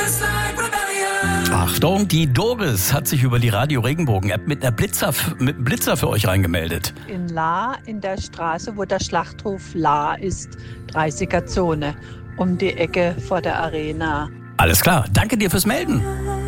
Achtung, die Doris hat sich über die Radio Regenbogen-App mit einem Blitzer für euch reingemeldet. In Lahr, in der Straße, wo der Schlachthof Lahr ist, 30er Zone, um die Ecke vor der Arena. Alles klar, danke dir fürs Melden.